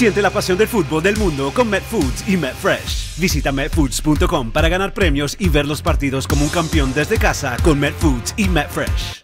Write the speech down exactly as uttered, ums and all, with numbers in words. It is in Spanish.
Siente la pasión del fútbol del mundo con McFoods y McFresh. Visita McFoods punto com para ganar premios y ver los partidos como un campeón desde casa con McFoods y McFresh.